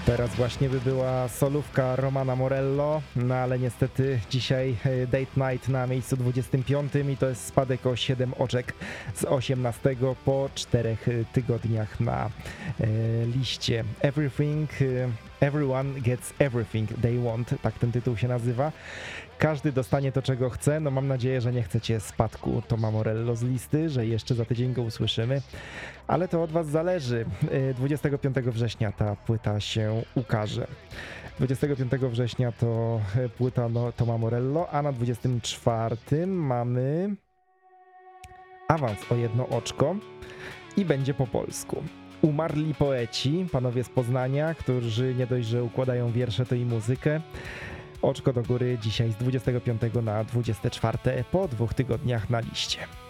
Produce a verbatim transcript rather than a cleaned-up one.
Teraz właśnie by była solówka Romana Morello, no ale niestety dzisiaj Date Night na miejscu dwudziestym piątym i to jest spadek o siedem oczek z osiemnastego po czterech tygodniach na e, liście. Everything, Everyone Gets Everything They Want, tak ten tytuł się nazywa. Każdy dostanie to, czego chce. No mam nadzieję, że nie chcecie spadku Toma Morello z listy, że jeszcze za tydzień go usłyszymy, ale to od was zależy. dwudziestego piątego września ta płyta się ukaże. dwudziestego piątego września to płyta no, Toma Morello, a na dwudziestym czwartym mamy awans o jedno oczko i będzie po polsku. Umarli poeci, panowie z Poznania, którzy nie dość, że układają wiersze, to i muzykę. Oczko do góry dzisiaj z dwudziestego piątego na dwudzieste czwarte po dwóch tygodniach na liście.